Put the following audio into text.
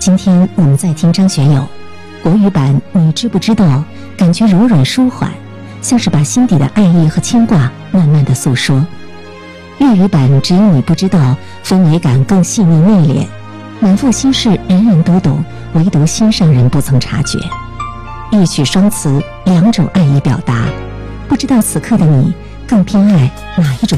今天我们在听张学友国语版，你知不知道？感觉柔软舒缓，像是把心底的爱意和牵挂慢慢的诉说。粤语版只有你不知道，氛围感更细腻内敛，满腹心事人人都懂，唯独心上人不曾察觉。一曲双词，两种爱意表达，不知道此刻的你更偏爱哪一种